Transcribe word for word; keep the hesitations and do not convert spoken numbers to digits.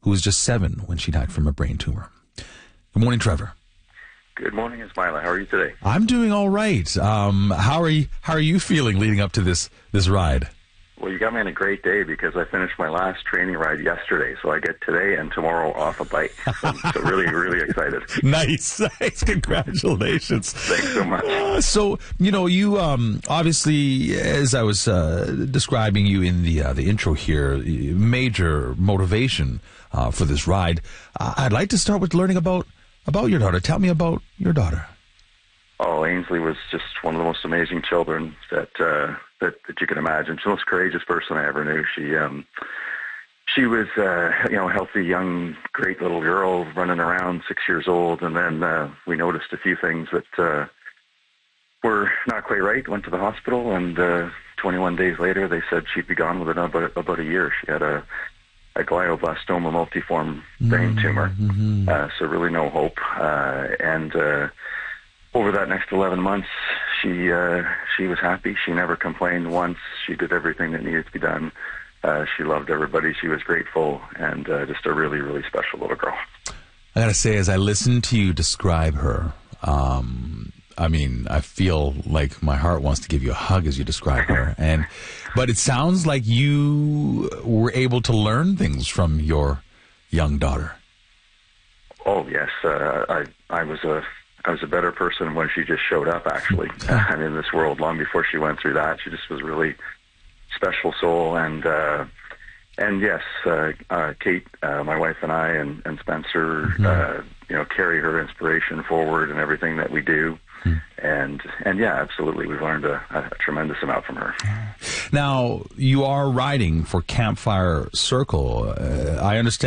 who was just seven when she died from a brain tumor. Good morning, Trevor. Good morning, Ismaila. How are you today? I'm doing all right. Um, how are you? How are you feeling leading up to this this ride? Well, you got me on a great day because I finished my last training ride yesterday, so I get today and tomorrow off a bike. So, so really, really excited. Nice, nice. Congratulations. Thanks so much. Uh, so you know, you um, obviously, as I was uh, describing you in the uh, the intro here, major motivation uh, for this ride. Uh, I'd like to start with learning about about your daughter. Tell me about your daughter. Oh, Ainsley was just one of the most amazing children that uh, that, that you can imagine. She's the most courageous person I ever knew. She um, she was uh, you know a healthy, young, great little girl running around, six years old, and then uh, we noticed a few things that uh, were not quite right. Went to the hospital, and uh, twenty-one days later, they said she'd be gone within about about a year. She had a a glioblastoma multiforme brain tumor, mm-hmm. uh, so really no hope. Uh, and uh, over that next eleven months, she uh, she was happy. She never complained once. She did everything that needed to be done. Uh, she loved everybody. She was grateful, and uh, just a really, really special little girl. I gotta say, as I listen to you describe her, um, I mean, I feel like my heart wants to give you a hug as you describe her. And but it sounds like you were able to learn things from your young daughter. Oh yes, uh, I I was a I was a better person when she just showed up. Actually, I'm in this world long before she went through that. She just was a really special soul, and uh, and yes, uh, uh, Kate, uh, my wife, and I, and, and Spencer, mm-hmm. uh, you know, carry her inspiration forward in everything that we do. And and yeah, absolutely, we've learned a, a tremendous amount from her. Now, you are riding for Campfire Circle. Uh, I understand.